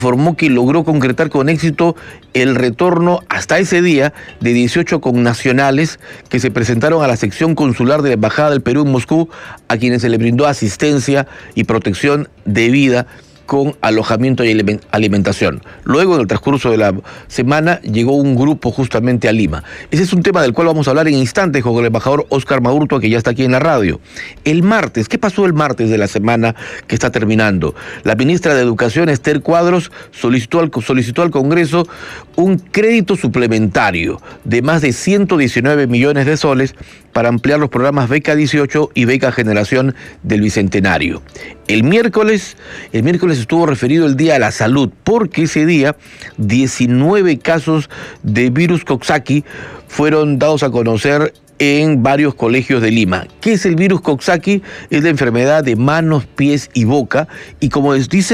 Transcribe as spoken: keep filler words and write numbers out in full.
informó que logró concretar con éxito el retorno hasta ese día de dieciocho connacionales que se presentaron a la sección consular de la Embajada del Perú en Moscú, a quienes se les brindó asistencia y protección debida con alojamiento y alimentación. Luego, en el transcurso de la semana, llegó un grupo justamente a Lima. Ese es un tema del cual vamos a hablar en instantes con el embajador Óscar Maurtua, que ya está aquí en la radio. El martes, ¿qué pasó el martes de la semana que está terminando? La ministra de Educación, Esther Cuadros, solicitó al, solicitó al Congreso un crédito suplementario de más de ciento diecinueve millones de soles para ampliar los programas Beca dieciocho y Beca Generación del Bicentenario. El miércoles, el miércoles estuvo referido el Día a la Salud, porque ese día diecinueve casos de virus Coxsackie fueron dados a conocer en varios colegios de Lima. ¿Qué es el virus Coxsackie? Es la enfermedad de manos, pies y boca, y como les dice